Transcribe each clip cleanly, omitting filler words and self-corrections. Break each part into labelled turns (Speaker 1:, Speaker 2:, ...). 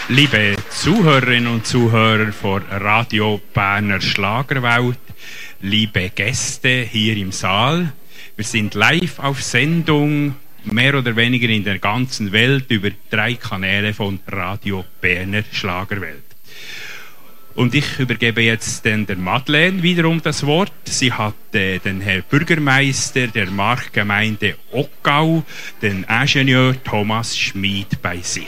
Speaker 1: Liebe Zuhörerinnen und Zuhörer von Radio Berner Schlagerwelt, liebe Gäste hier im Saal, wir sind live auf Sendung, mehr oder weniger in der ganzen Welt, über 3 Kanäle von Radio Berner Schlagerwelt. Und ich übergebe jetzt der Madeleine wiederum das Wort. Sie hat den Herrn Bürgermeister der Marktgemeinde Oggau, den Ingenieur Thomas Schmid, bei sich.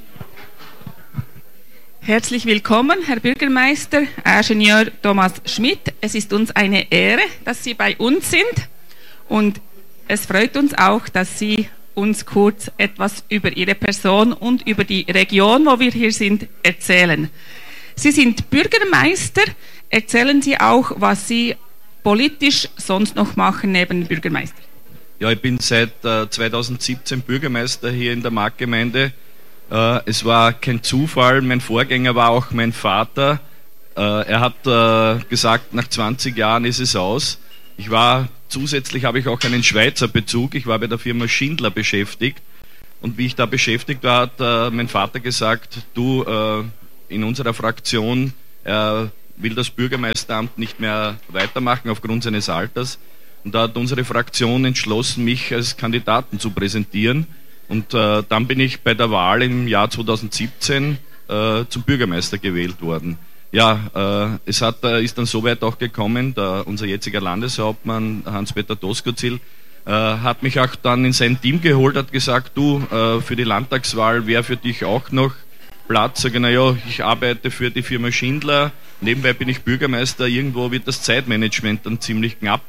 Speaker 2: Herzlich willkommen, Herr Bürgermeister, Ingenieur Thomas Schmid. Es ist uns eine Ehre, dass Sie bei uns sind und es freut uns auch, dass Sie uns kurz etwas über Ihre Person und über die Region, wo wir hier sind, erzählen. Sie sind Bürgermeister. Erzählen Sie auch, was Sie politisch sonst noch machen neben Bürgermeister.
Speaker 3: Ja, ich bin seit 2017 Bürgermeister hier in der Marktgemeinde. Es war kein Zufall, mein Vorgänger war auch mein Vater. Er hat gesagt, nach 20 Jahren ist es aus. Zusätzlich habe ich auch einen Schweizer Bezug. Ich war bei der Firma Schindler beschäftigt. Und wie ich da beschäftigt war, hat mein Vater gesagt, du, in unserer Fraktion, er will das Bürgermeisteramt nicht mehr weitermachen aufgrund seines Alters. Und da hat unsere Fraktion entschlossen, mich als Kandidaten zu präsentieren. Und dann bin ich bei der Wahl im Jahr 2017 zum Bürgermeister gewählt worden. Ja, ist dann so weit auch gekommen, unser jetziger Landeshauptmann Hans-Peter Doskozil hat mich auch dann in sein Team geholt, hat gesagt, du, für die Landtagswahl wäre für dich auch noch Platz. Sag ich, naja, ich arbeite für die Firma Schindler, nebenbei bin ich Bürgermeister, irgendwo wird das Zeitmanagement dann ziemlich knapp.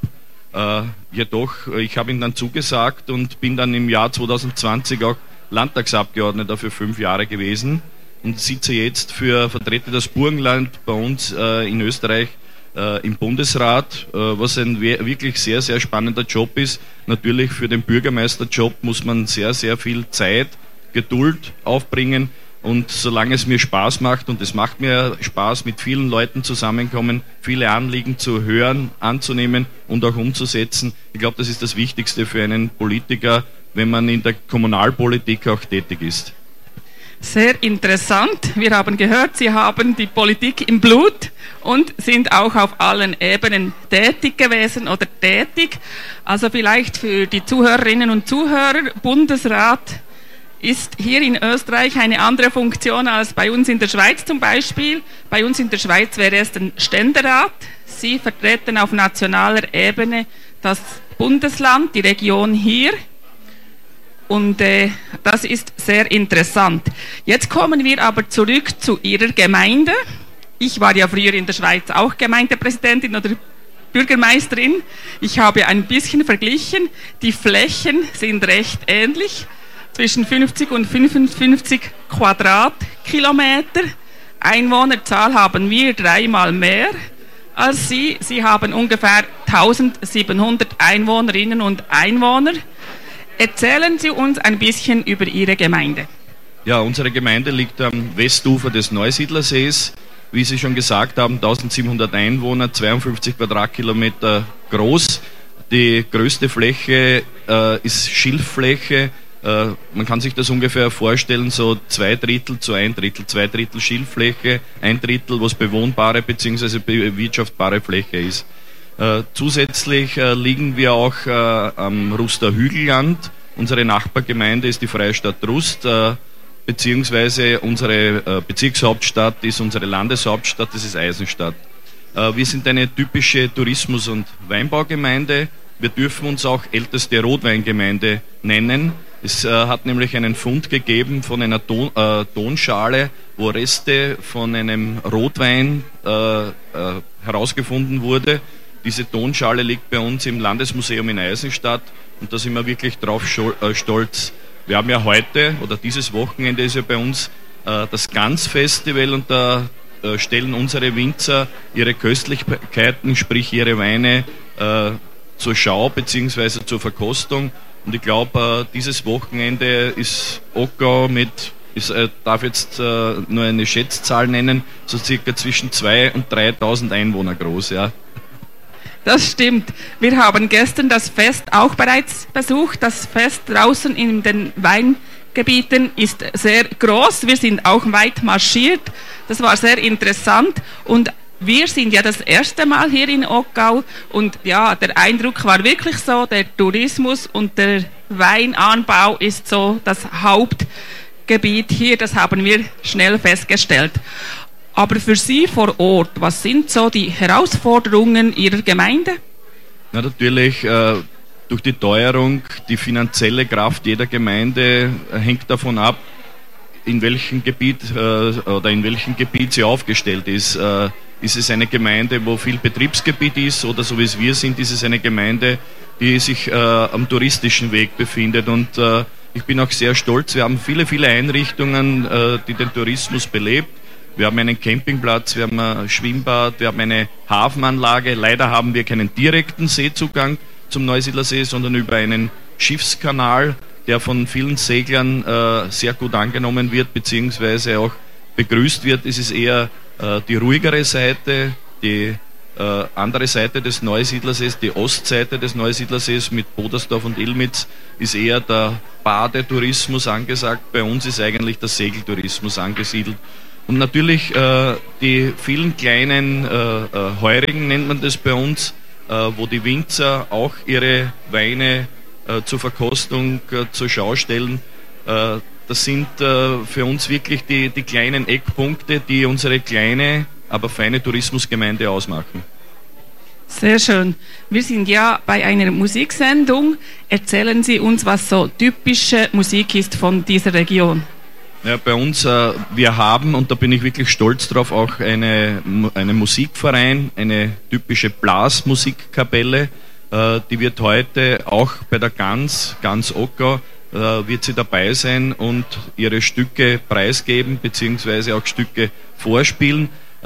Speaker 3: Jedoch, ich habe ihm dann zugesagt und bin dann im Jahr 2020 auch Landtagsabgeordneter für 5 Jahre gewesen und sitze jetzt vertrete das Burgenland bei uns in Österreich im Bundesrat, was ein wirklich sehr, sehr spannender Job ist. Natürlich für den Bürgermeisterjob muss man sehr, sehr viel Zeit, Geduld aufbringen. Und solange es mir Spaß macht, und es macht mir Spaß, mit vielen Leuten zusammenkommen, viele Anliegen zu hören, anzunehmen und auch umzusetzen, ich glaube, das ist das Wichtigste für einen Politiker, wenn man in der Kommunalpolitik auch tätig ist.
Speaker 2: Sehr interessant. Wir haben gehört, Sie haben die Politik im Blut und sind auch auf allen Ebenen tätig gewesen oder tätig. Also vielleicht für die Zuhörerinnen und Zuhörer, Bundesrat ist hier in Österreich eine andere Funktion als bei uns in der Schweiz zum Beispiel. Bei uns in der Schweiz wäre es ein Ständerat. Sie vertreten auf nationaler Ebene das Bundesland, die Region hier. Und das ist sehr interessant. Jetzt kommen wir aber zurück zu Ihrer Gemeinde. Ich war ja früher in der Schweiz auch Gemeindepräsidentin oder Bürgermeisterin. Ich habe ein bisschen verglichen. Die Flächen sind recht ähnlich. Zwischen 50 und 55 Quadratkilometer. Einwohnerzahl haben wir 3-mal mehr als Sie. Sie haben ungefähr 1700 Einwohnerinnen und Einwohner. Erzählen Sie uns ein bisschen über Ihre Gemeinde.
Speaker 3: Ja, unsere Gemeinde liegt am Westufer des Neusiedlersees. Wie Sie schon gesagt haben, 1700 Einwohner, 52 Quadratkilometer groß. Die größte Fläche ist Schilffläche. Man kann sich das ungefähr vorstellen, so 2/3 zu 1/3, 2/3 Schilffläche, 1/3, was bewohnbare bzw. bewirtschaftbare Fläche ist. Zusätzlich liegen wir auch am Ruster Hügelland. Unsere Nachbargemeinde ist die Freistadt Rust, beziehungsweise unsere Bezirkshauptstadt ist unsere Landeshauptstadt, das ist Eisenstadt. Wir sind eine typische Tourismus- und Weinbaugemeinde. Wir dürfen uns auch älteste Rotweingemeinde nennen. Es hat nämlich einen Fund gegeben von einer Tonschale, wo Reste von einem Rotwein herausgefunden wurde. Diese Tonschale liegt bei uns im Landesmuseum in Eisenstadt und da sind wir wirklich drauf stolz. Wir haben ja heute, oder dieses Wochenende ist ja bei uns das Gans-Festival und da stellen unsere Winzer ihre Köstlichkeiten, sprich ihre Weine zur Schau bzw. zur Verkostung. Und ich glaube, dieses Wochenende ist Oggau darf jetzt nur eine Schätzzahl nennen, so circa zwischen 2.000 und 3.000 Einwohner groß, ja.
Speaker 2: Das stimmt. Wir haben gestern das Fest auch bereits besucht, das Fest draußen in den Weingärten Gebieten ist sehr groß. Wir sind auch weit marschiert. Das war sehr interessant. Und wir sind ja das erste Mal hier in Oggau. Und ja, der Eindruck war wirklich so, der Tourismus und der Weinanbau ist so das Hauptgebiet hier. Das haben wir schnell festgestellt. Aber für Sie vor Ort, was sind so die Herausforderungen Ihrer Gemeinde?
Speaker 3: Na, natürlich, durch die Teuerung, die finanzielle Kraft jeder Gemeinde hängt davon ab, in welchem Gebiet sie aufgestellt ist. Ist es eine Gemeinde, wo viel Betriebsgebiet ist, oder so wie es wir sind, ist es eine Gemeinde, die sich am touristischen Weg befindet. Und ich bin auch sehr stolz, wir haben viele, viele Einrichtungen, die den Tourismus belebt. Wir haben einen Campingplatz, wir haben ein Schwimmbad, wir haben eine Hafenanlage. Leider haben wir keinen direkten Seezugang zum Neusiedlersee, sondern über einen Schiffskanal, der von vielen Seglern sehr gut angenommen wird, beziehungsweise auch begrüßt wird. Es ist eher die ruhigere Seite, die andere Seite des Neusiedlersees, die Ostseite des Neusiedlersees mit Bodersdorf und Illmitz, ist eher der Badetourismus angesagt. Bei uns ist eigentlich der Segeltourismus angesiedelt. Und natürlich die vielen kleinen Heurigen, nennt man das bei uns, wo die Winzer auch ihre Weine zur Verkostung zur Schau stellen. Das sind für uns wirklich die kleinen Eckpunkte, die unsere kleine, aber feine Tourismusgemeinde ausmachen.
Speaker 2: Sehr schön. Wir sind ja bei einer Musiksendung. Erzählen Sie uns, was so typische Musik ist von dieser Region.
Speaker 3: Ja, bei uns, wir haben, und da bin ich wirklich stolz drauf, auch einen Musikverein, eine typische Blasmusikkapelle, die wird heute auch bei der ganz Oggau, wird sie dabei sein und ihre Stücke preisgeben, beziehungsweise auch Stücke vorspielen.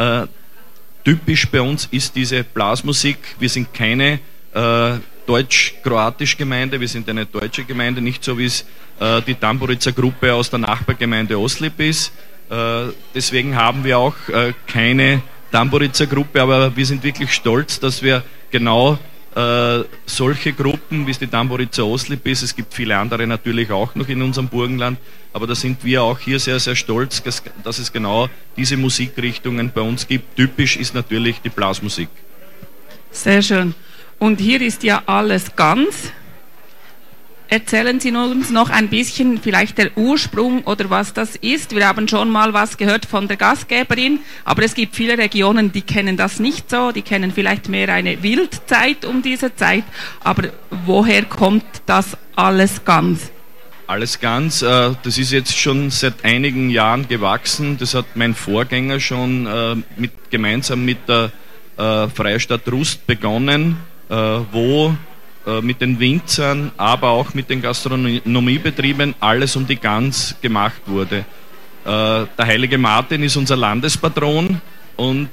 Speaker 3: Typisch bei uns ist diese Blasmusik. Wir sind keine deutsch-kroatische Gemeinde, wir sind eine deutsche Gemeinde, nicht so wie es die Tamburica Gruppe aus der Nachbargemeinde Oslip ist. Deswegen haben wir auch keine Tamburica Gruppe, aber wir sind wirklich stolz, dass wir genau solche Gruppen, wie es die Tamburica Oslip ist, es gibt viele andere natürlich auch noch in unserem Burgenland, aber da sind wir auch hier sehr, sehr stolz, dass es genau diese Musikrichtungen bei uns gibt. Typisch ist natürlich die Blasmusik.
Speaker 2: Sehr schön. Und hier ist ja alles ganz. Erzählen Sie uns noch ein bisschen vielleicht der Ursprung oder was das ist. Wir haben schon mal was gehört von der Gastgeberin, aber es gibt viele Regionen, die kennen das nicht so, die kennen vielleicht mehr eine Wildzeit um diese Zeit, aber woher kommt das alles ganz?
Speaker 3: Alles ganz, das ist jetzt schon seit einigen Jahren gewachsen, das hat mein Vorgänger schon gemeinsam mit der Freistadt Rust begonnen, wo mit den Winzern, aber auch mit den Gastronomiebetrieben alles um die Gans gemacht wurde. Der heilige Martin ist unser Landespatron und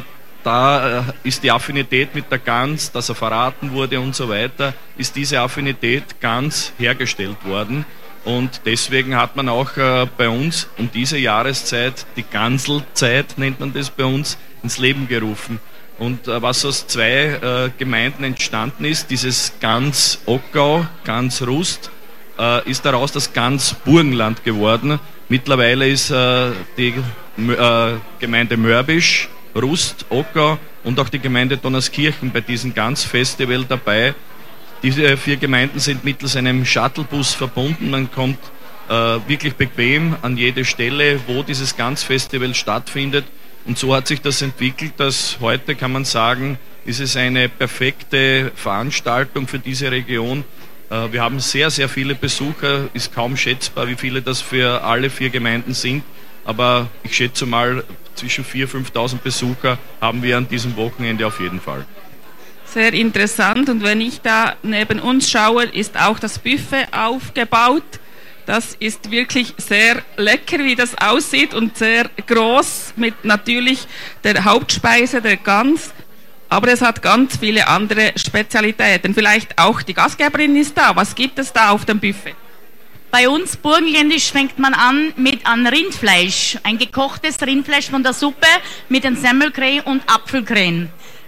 Speaker 3: da ist die Affinität mit der Gans, dass er verraten wurde und so weiter, ist diese Affinität ganz hergestellt worden. Und deswegen hat man auch bei uns um diese Jahreszeit, die Ganselzeit nennt man das bei uns, ins Leben gerufen. Und was aus zwei Gemeinden entstanden ist, dieses Gans Oggau, Gans Rust, ist daraus das Gans Burgenland geworden. Mittlerweile ist die Gemeinde Mörbisch, Rust, Oggau und auch die Gemeinde Donnerskirchen bei diesem Gans-Festival dabei. Diese 4 Gemeinden sind mittels einem Shuttlebus verbunden. Man kommt wirklich bequem an jede Stelle, wo dieses Gans-Festival stattfindet. Und so hat sich das entwickelt, dass heute, kann man sagen, ist es eine perfekte Veranstaltung für diese Region. Wir haben sehr, sehr viele Besucher, ist kaum schätzbar, wie viele das für alle 4 Gemeinden sind. Aber ich schätze mal, zwischen 4.000 und 5.000 Besucher haben wir an diesem Wochenende auf jeden Fall.
Speaker 2: Sehr interessant. Und wenn ich da neben uns schaue, ist auch das Buffet aufgebaut. Das ist wirklich sehr lecker, wie das aussieht und sehr groß mit natürlich der Hauptspeise, der Gans. Aber es hat ganz viele andere Spezialitäten. Vielleicht auch die Gastgeberin ist da. Was gibt es da auf dem Buffet?
Speaker 4: Bei uns burgenländisch fängt man an mit einem Rindfleisch. Ein gekochtes Rindfleisch von der Suppe mit einem Semmelkrähen und Apfelkrähen.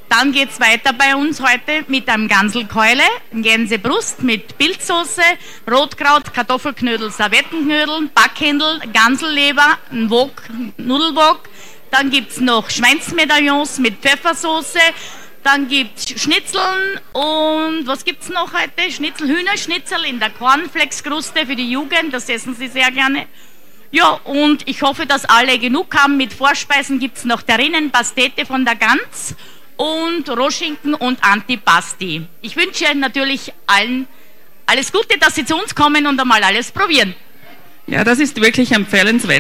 Speaker 4: Dann geht es weiter bei uns heute mit einem Ganselkeule, Gänsebrust mit Pilzsoße, Rotkraut, Kartoffelknödel, Servettenknödel, Backhändel, Ganselleber, ein Wok, Nudelwok. Dann gibt es noch Schweinsmedaillons mit Pfeffersoße. Dann gibt es Schnitzeln und was gibt es noch heute? Hühnerschnitzel in der Cornflakeskruste für die Jugend, das essen sie sehr gerne. Ja, und ich hoffe, dass alle genug haben. Mit Vorspeisen gibt es noch Terrinnenpastete von der Gans und Rohschinken und Antipasti. Ich wünsche natürlich allen alles Gute, dass sie zu uns kommen und einmal alles probieren.
Speaker 2: Ja, das ist wirklich empfehlenswert.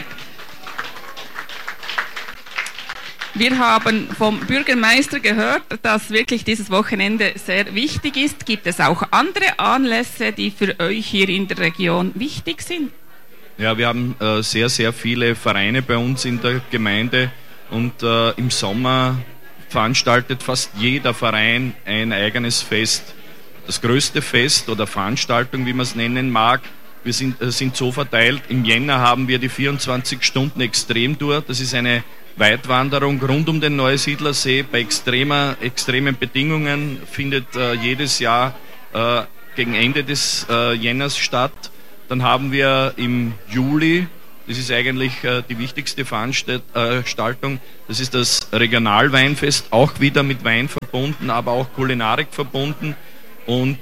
Speaker 2: Wir haben vom Bürgermeister gehört, dass wirklich dieses Wochenende sehr wichtig ist. Gibt es auch andere Anlässe, die für euch hier in der Region wichtig sind?
Speaker 3: Ja, wir haben sehr, sehr viele Vereine bei uns in der Gemeinde und im Sommer veranstaltet fast jeder Verein ein eigenes Fest. Das größte Fest oder Veranstaltung, wie man es nennen mag, wir sind so verteilt. Im Jänner haben wir die 24 Stunden Extremtour. Das ist eine Weitwanderung rund um den Neusiedlersee bei extremen Bedingungen, findet jedes Jahr gegen Ende des Jänners statt. Dann haben wir im Juli, das ist eigentlich die wichtigste Veranstaltung, das ist das Regionalweinfest, auch wieder mit Wein verbunden, aber auch Kulinarik verbunden. Und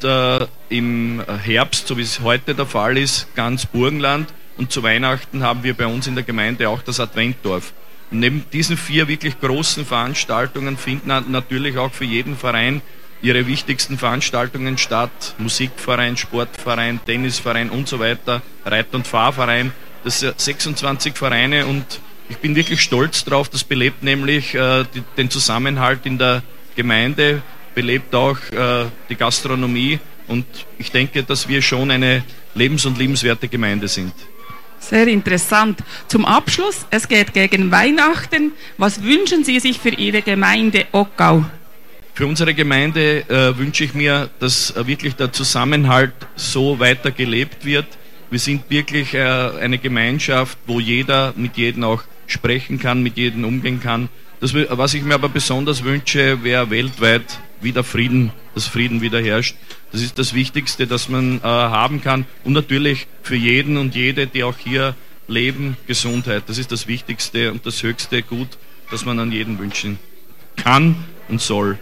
Speaker 3: im Herbst, so wie es heute der Fall ist, ganz Burgenland. Und zu Weihnachten haben wir bei uns in der Gemeinde auch das Adventdorf. Und neben diesen 4 wirklich großen Veranstaltungen finden natürlich auch für jeden Verein ihre wichtigsten Veranstaltungen statt. Musikverein, Sportverein, Tennisverein und so weiter, Reit- und Fahrverein. Das sind 26 Vereine und ich bin wirklich stolz drauf. Das belebt nämlich den Zusammenhalt in der Gemeinde, belebt auch die Gastronomie und ich denke, dass wir schon eine lebens- und liebenswerte Gemeinde sind.
Speaker 2: Sehr interessant. Zum Abschluss, es geht gegen Weihnachten. Was wünschen Sie sich für Ihre Gemeinde Ockau?
Speaker 3: Für unsere Gemeinde wünsche ich mir, dass wirklich der Zusammenhalt so weiter gelebt wird. Wir sind wirklich eine Gemeinschaft, wo jeder mit jedem auch sprechen kann, mit jedem umgehen kann. Was ich mir aber besonders wünsche, wäre weltweit wieder Frieden, dass Frieden wieder herrscht. Das ist das Wichtigste, das man haben kann. Und natürlich für jeden und jede, die auch hier leben, Gesundheit. Das ist das Wichtigste und das höchste Gut, das man an jeden wünschen kann und soll.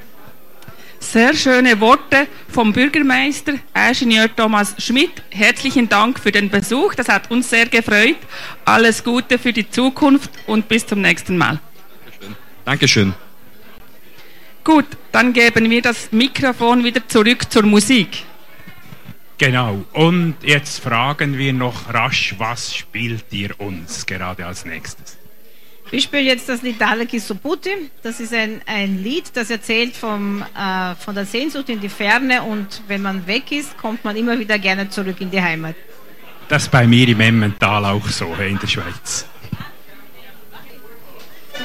Speaker 2: Sehr schöne Worte vom Bürgermeister, Ingenieur Thomas Schmidt. Herzlichen Dank für den Besuch. Das hat uns sehr gefreut. Alles Gute für die Zukunft und bis zum nächsten Mal.
Speaker 3: Dankeschön.
Speaker 2: Gut, dann geben wir das Mikrofon wieder zurück zur Musik.
Speaker 1: Genau, und jetzt fragen wir noch rasch, was spielt ihr uns gerade als nächstes?
Speaker 5: Wir spielen jetzt das Lied Daleki Suputi. Das ist ein Lied, das erzählt von der Sehnsucht in die Ferne und wenn man weg ist, kommt man immer wieder gerne zurück in die Heimat.
Speaker 1: Das ist bei mir im Emmental auch so, in der Schweiz.